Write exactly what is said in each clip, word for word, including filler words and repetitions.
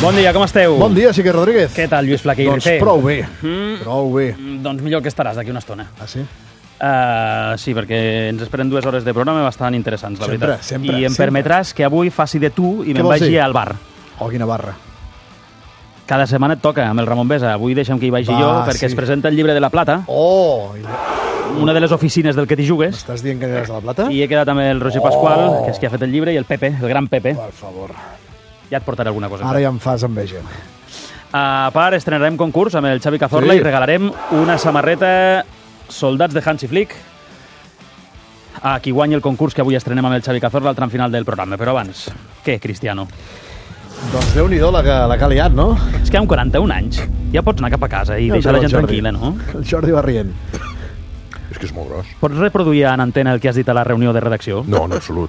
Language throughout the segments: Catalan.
Bon dia, com esteu? Bon dia, Sique Rodríguez. Què tal, Lluís Flaquer? Doncs prou bé, mm. prou bé. Doncs millor que estaràs d'aquí una estona. Ah, sí? Uh, sí, perquè ens esperen dues hores de programa bastant interessants, la sempre, veritat. Sempre, I em sempre. permetràs que avui faci de tu i me'n vagi al bar. Oh, quina barra. Cada setmana et toca amb el Ramon Besa. Avui deixa'm que hi vagi Va, jo, perquè sí. es presenta el llibre de la Plata. Oh! Una de les oficines del que t'hi jugues. M'estàs dient que aniràs a la Plata? I he quedat amb el Roger Pasqual, oh. que és qui ha fet el llibre, i el Pepe, el gran Pepe. Per favor. Ja et portaré alguna cosa. Ara ja em fas enveja. A part, estrenarem concurs amb el Xavi Cazorla sí. i regalarem una samarreta Soldats de Hansi Flick a qui guanyi el concurs que avui estrenem amb el Xavi Cazorla al tram final del programa. Però abans, què, Cristiano? Doncs Déu-n'hi-do la que, la que ha liat, no? És que amb quaranta-un anys ja pots anar cap a casa i ja deixar la gent tranquil·la, no? El Jordi va rient. És que és molt gros. Pots reproduir en antena el que has dit a la reunió de redacció? No, en absolut.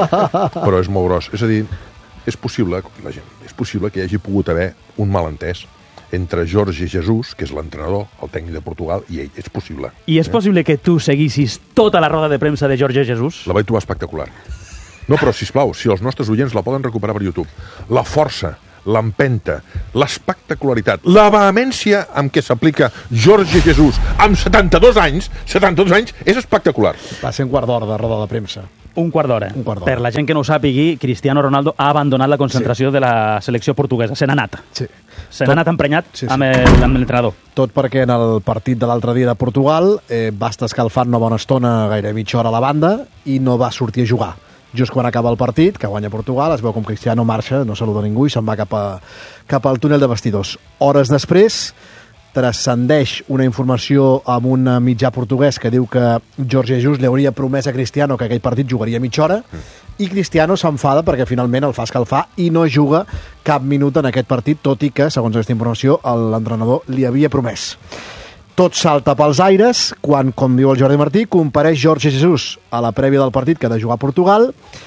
Però és molt gros. És a dir, és possible, la gent, és possible que hi hagi pogut haver un malentès entre Jorge Jesus, que és l'entrenador, el tècnic de Portugal, i ell. És possible. I és eh? possible que tu seguissis tota la roda de premsa de Jorge Jesus? La vaig trobar espectacular. No, però, sisplau, si els nostres oients la poden recuperar per YouTube, la força, l'empenta, l'espectacularitat, la vehemència amb què s'aplica Jorge Jesus amb setanta-dos anys, setanta-dos anys, és espectacular. Va ser un quart d'hora de roda de premsa. Un quart d'hora. Un quart d'hora. Per la gent que no ho sàpigui, Cristiano Ronaldo ha abandonat la concentració sí. de la selecció portuguesa. Se n'ha anat. Sí. Se n'ha anat emprenyat sí, sí. amb l'entrenador. Tot perquè en el partit de l'altre dia de Portugal eh, va estar escalfant una bona estona, gairebé mitja hora a la banda, i no va sortir a jugar. Just quan acaba el partit, que guanya Portugal, es veu com Cristiano marxa, no saluda ningú i se'n va cap, a, cap al túnel de vestidors. Hores després, transcendeix una informació amb un mitjà portuguès que diu que Jorge Jesus li hauria promès a Cristiano que aquell partit jugaria mitja hora i Cristiano s'enfada perquè finalment el fa escalfar i no juga cap minut en aquest partit, tot i que, segons aquesta informació, l'entrenador li havia promès. Tot salta pels aires quan, com diu el Jordi Martí, compareix Jorge Jesus a la prèvia del partit que ha de jugar a Portugal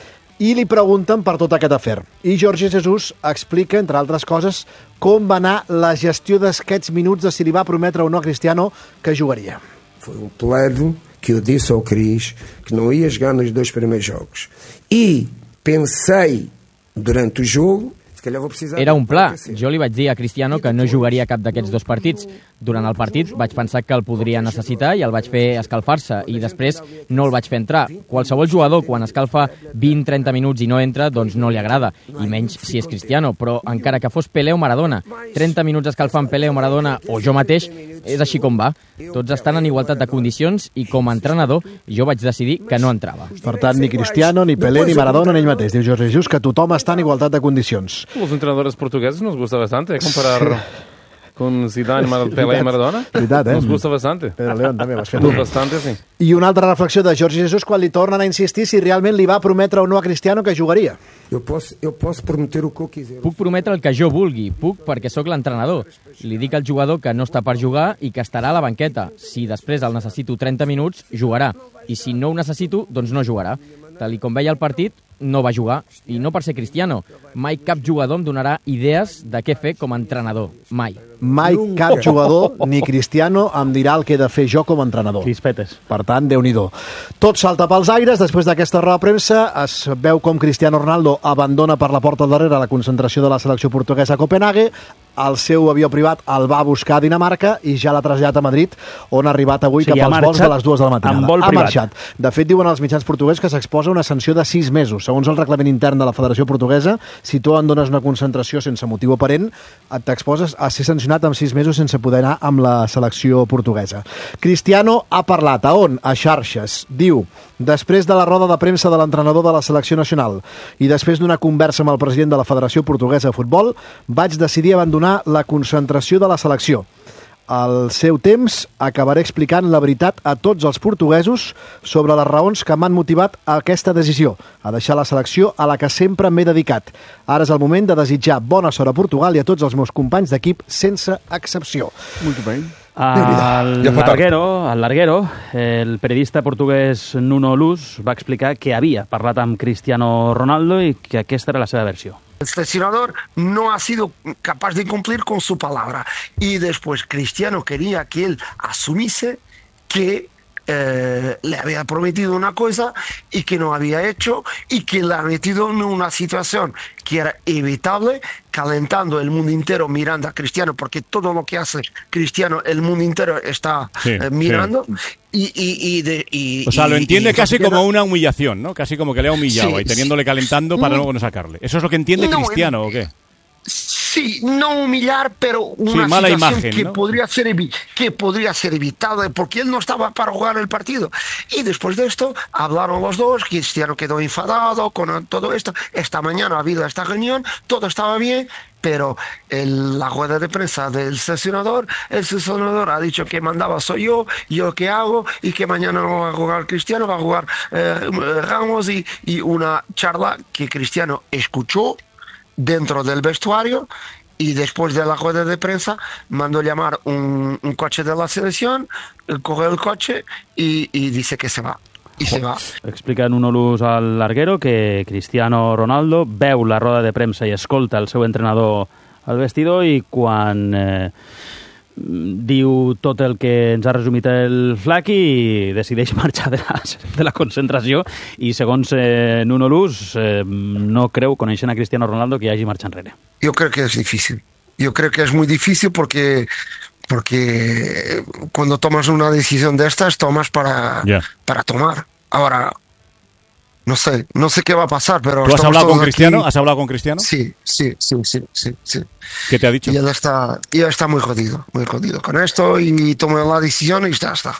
i li pregunten per tot aquest afer. I Jorge Jesus explica, entre altres coses, com va anar la gestió d'aquests minuts de si li va prometre o no a Cristiano que jugaria. Foi um plano que eu disse ao Cris que não ia jogar nos dois primeiros jogos. E pensei durante o jogo... Era un pla. Jo li vaig dir a Cristiano que no jugaria cap d'aquests dos partits. Durant el partit vaig pensar que el podria necessitar i el vaig fer escalfar-se i després no el vaig fer entrar. Qualsevol jugador, quan escalfa vint a trenta minuts i no entra, doncs no li agrada, i menys si és Cristiano, però encara que fos Pelé o Maradona, trenta minuts escalfant Pelé o Maradona o jo mateix, és així com va. Tots estan en igualtat de condicions i com a entrenador jo vaig decidir que no entrava. Per tant, ni Cristiano, ni Pelé, ni Maradona, ni ell mateix. Diu Jorge Jesus que tothom està en igualtat de condicions. Los entrenadores portugueses nos gusta bastante comparar sí. con Zidane, Pelé y Maradona. Veritat, eh? Nos gusta bastante. Pedro León també vas fer tu. Bastante, sí. I una altra reflexió de Jorge Jesus quan li tornen a insistir si realment li va prometre o no a Cristiano que jugaria. Eu posso, eu posso prometer o que eu quiser. Puc prometre el que jo vulgui, puc perquè sóc l'entrenador. Li dic al jugador que no està per jugar i que estarà a la banqueta. Si després el necessito trenta minuts, jugarà. I si no ho necessito, doncs no jugarà. Tal i com veia el partit, no va jugar. I no per ser Cristiano. Mai cap jugador em donarà idees de què fer com a entrenador. Mai. Mai cap jugador, ni Cristiano, em dirà el que he de fer jo com a entrenador. Crispetes. Per tant, Déu-n'hi-do. Tot salta pels aires. Després d'aquesta roda de premsa es veu com Cristiano Ronaldo abandona per la porta darrere la concentració de la selecció portuguesa a Copenhague. El seu avió privat el va buscar a Dinamarca i ja l'ha traslladat a Madrid, on ha arribat avui sí, cap als vols de les dues de la matinada. Ha marxat. De fet, diuen els mitjans portuguesos que s'exposa una sanció de sis mesos. Segons el reglament intern de la Federació Portuguesa, si tu abandones una concentració sense motiu aparent, t'exposes a ser sancionat amb sis mesos sense poder anar amb la selecció portuguesa. Cristiano ha parlat. A on? A xarxes. Diu, després de la roda de premsa de l'entrenador de la selecció nacional i després d'una conversa amb el president de la Federació Portuguesa de Futbol, vaig decidir abandonar la concentració de la selecció. Al seu temps acabaré explicant la veritat a tots els portuguesos sobre les raons que m'han motivat a aquesta decisió, a deixar la selecció a la que sempre m'he dedicat. Ara és el moment de desitjar bona sort a Portugal i a tots els meus companys d'equip sense excepció. Molt bé. Al larguero, al larguero, el periodista portuguès Nuno Luz va explicar que havia parlat amb Cristiano Ronaldo i que aquesta era la seva versió. El seleccionador no ha sido capaz de cumplir con su palabra y después Cristiano quería que él asumiese que eh, le había prometido una cosa y que no había hecho, y que le ha metido en una situación que era evitable, calentando el mundo entero mirando a Cristiano, porque todo lo que hace Cristiano el mundo entero está sí, eh, mirando. Sí. Y, y, y, de, y, o sea, lo entiende y, y casi Cristiano, como una humillación, ¿no? Casi como que le ha humillado sí, y teniéndole calentando para no, luego no sacarle. ¿Eso es lo que entiende no, Cristiano o qué? Sí, no humillar, pero una sí, mala situación imagen, que, ¿no? podría ser evi- que podría ser evitada, porque él no estaba para jugar el partido. Y después de esto, hablaron los dos, Cristiano quedó enfadado con todo esto. Esta mañana ha habido esta reunión, todo estaba bien, pero el, la rueda de prensa del seleccionador, el seleccionador ha dicho que mandaba soy yo, yo qué hago, y que mañana no va a jugar Cristiano, va a jugar eh, Ramos, y, y una charla que Cristiano escuchó dentro del vestuario, y después de la rueda de prensa mandó llamar un, un coche de la selección, coge el coche y, y dice que se va. I se va. Explica en un olús al larguero que Cristiano Ronaldo veu la roda de premsa i escolta el seu entrenador al vestidor, i quan eh, diu tot el que ens ha resumit el Flaqui, decideix marxar de la, de la concentració, i segons eh, Nuno Luz eh, no creu, coneixent a Cristiano Ronaldo, que hi hagi marxa enrere. Yo creo que es difícil. Yo creo que es muy difícil porque porque cuando tomas una decisión de estas, tomas para, yeah. para tomar. Ahora, no sé, no sé qué va a pasar, pero... ¿Tú has hablado con aquí. Cristiano? ¿Has hablado con Cristiano? Sí, sí, sí, sí, sí, sí. ¿Qué te ha dicho? Y él está, y él está muy jodido, muy jodido con esto, y tomó la decisión y ya está.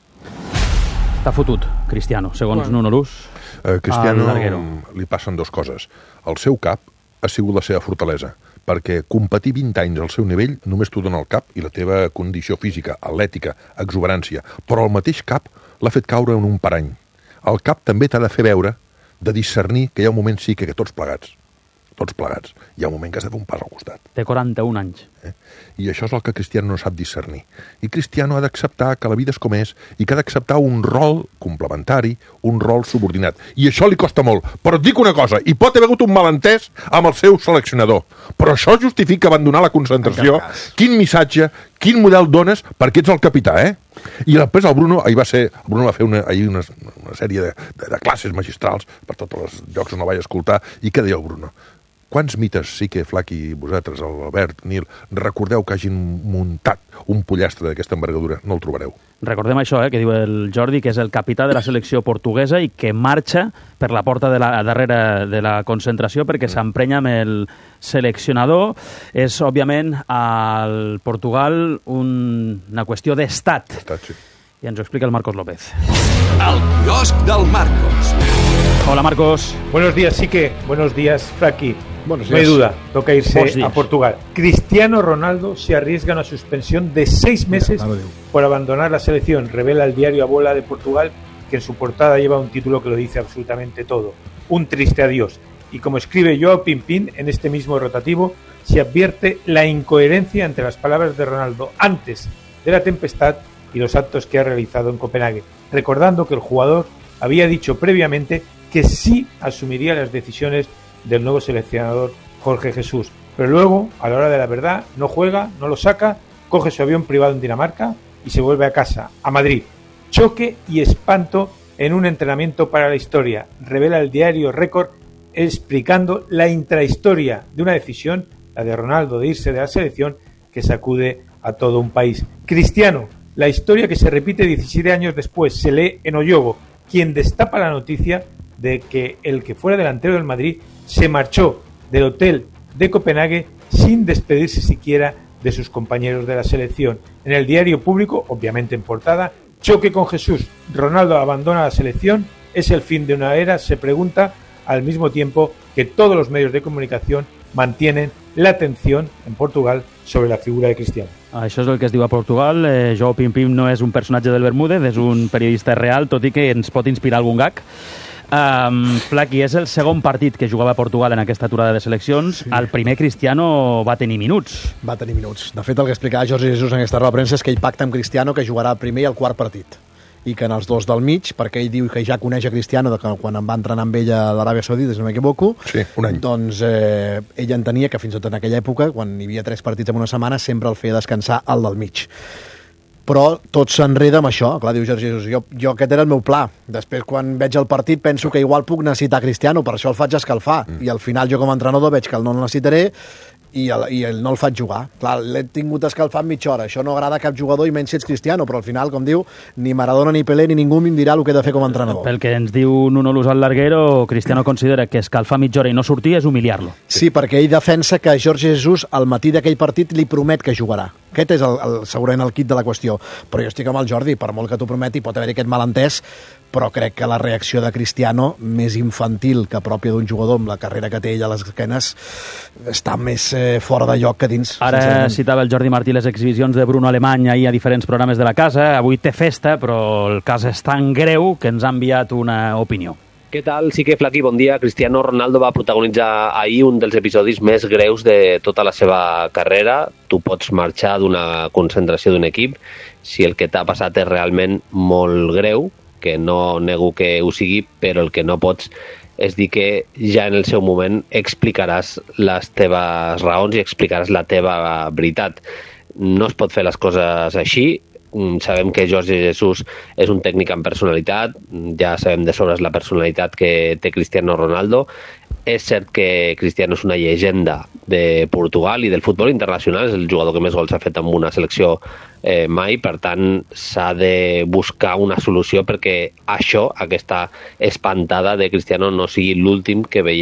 Està fotut, Cristiano, segons bueno. Nuno Luz. Eh, Cristiano li passen dues coses. El seu cap ha sigut la seva fortalesa, perquè competir vint anys al seu nivell només t'ho dona el cap i la teva condició física, atlètica, exuberància, però el mateix cap l'ha fet caure en un parany. El cap també t'ha de fer veure, de discernir que hi ha un moment sí que, que tots plegats, tots plegats, hi ha un moment que has de fer un pas al costat. Té quaranta-un anys. Eh? I això és el que Cristiano no sap discernir. I Cristiano ha d'acceptar que la vida és com és i que ha d'acceptar un rol complementari, un rol subordinat. I això li costa molt. Però et dic una cosa, hi pot haver hagut un malentès amb el seu seleccionador, però això justifica abandonar la concentració. Quin missatge, quin model dones perquè ets el capità, eh? I després el Bruno, ahir va ser, el Bruno va fer una, ahir una, una sèrie de, de, de classes magistrals per tots els llocs on la vaig escoltar, i què deia el Bruno? Quants mites sí que Flaqui, vosaltres, l'Albert, Nil, recordeu que hagin muntat un pollastre d'aquesta envergadura? No el trobareu. Recordem això, eh, que diu el Jordi, que és el capità de la selecció portuguesa i que marxa per la porta de la, darrere de la concentració perquè mm. s'emprenya amb el seleccionador. És, òbviament, al Portugal un, una qüestió d'estat. Estat, sí. I ens ho explica el Marcos López. El quiosc del Marcos. Hola, Marcos. Buenos días, Sique. Buenos días, Flaqui. Buenos días. No hay duda, toca irse a Portugal. Cristiano Ronaldo se arriesga a una suspensión de seis meses por abandonar la selección. Revela el diario A Bola de Portugal, que en su portada lleva un título que lo dice absolutamente todo. Un triste adiós. Y como escribe Joao Pimpín en este mismo rotativo, se advierte la incoherencia entre las palabras de Ronaldo antes de la tempestad y los actos que ha realizado en Copenhague, recordando que el jugador había dicho previamente que sí asumiría las decisiones del nuevo seleccionador Jorge Jesús, pero luego, a la hora de la verdad, no juega, no lo saca, coge su avión privado en Dinamarca y se vuelve a casa, a Madrid. Choque y espanto en un entrenamiento para la historia, revela el diario Récord, explicando la intrahistoria de una decisión, la de Ronaldo de irse de la selección, que sacude a todo un país. Cristiano, la historia que se repite diecisiete años después, se lee en Oyogo, quien destapa la noticia de que el que fuera delantero del Madrid se marchó del hotel de Copenhague sin despedirse siquiera de sus compañeros de la selección. En el diario Público, obviamente en portada, choque con Jesús. Ronaldo abandona la selección, es el fin de una era, se pregunta, al mismo tiempo que todos los medios de comunicación mantienen la atención en Portugal sobre la figura de Cristiano. Això és el que es diu a Portugal. Eh, Joao Pimpim no és un personatge del Bermúdez, és un periodista real, tot i que ens pot inspirar algun gag. Um, Flaqui, és el segon partit que jugava a Portugal en aquesta aturada de seleccions. Sí. El primer Cristiano va tenir minuts. Va tenir minuts. De fet, el que explicava Jorge Jesús en aquesta roda de premsa és que ell pacta amb Cristiano que jugarà el primer i el quart partit. I que en els dos del mig, perquè ell diu que ja coneix a Cristiano de que quan em va entrenar amb ell a l'Aràbia Saudita, si no m'equivoco, sí, un any. Doncs eh, ell entenia que fins i tot en aquella època, quan hi havia tres partits en una setmana, sempre el feia descansar al del mig. però tot s'enreda amb això. Clar, diu Jorge Jesus, jo, jo aquest era el meu pla. Després, quan veig el partit, penso que igual puc necessitar Cristiano, per això el faig escalfar. Mm. I al final jo com a entrenador veig que el no el necessitaré i el, i el no el faig jugar. Clar, l'he tingut escalfant mitja hora. Això no agrada a cap jugador i menys si ets Cristiano, però al final, com diu, ni Maradona, ni Pelé, ni ningú em dirà el que he de fer com a entrenador. Pel que ens diu Nuno Luzal Larguero, Cristiano considera que escalfar mitja hora i no sortir és humiliar-lo. Sí, perquè ell defensa que Jorge Jesus al matí d'aquell partit li promet que jugarà. Aquest és el, el, segurament el kit de la qüestió. Però jo estic amb el Jordi, per molt que t'ho prometi, pot haver-hi aquest malentès, però crec que la reacció de Cristiano, més infantil que pròpia d'un jugador amb la carrera que té ell a les esquenes, està més eh, fora de lloc que dins. Ara citava el Jordi Martí les exhibicions de Bruno Alemany ahir a diferents programes de la casa. Avui té festa, però el cas és tan greu que ens ha enviat una opinió. Què tal? Sí que, Flaqui, bon dia. Cristiano Ronaldo va protagonitzar ahir un dels episodis més greus de tota la seva carrera. Tu pots marxar d'una concentració d'un equip si el que t'ha passat és realment molt greu, que no nego que ho sigui, però el que no pots és dir que ja en el seu moment explicaràs les teves raons i explicaràs la teva veritat. No es pot fer les coses així. Sabem que Jorge Jesus és un tècnic amb personalitat, ja sabem de sobres la personalitat que té Cristiano Ronaldo. És cert que Cristiano és una llegenda de Portugal i del futbol internacional, és el jugador que més gols ha fet amb una selecció eh, mai, per tant s'ha de buscar una solució perquè això, aquesta espantada de Cristiano, no sigui l'últim que veiem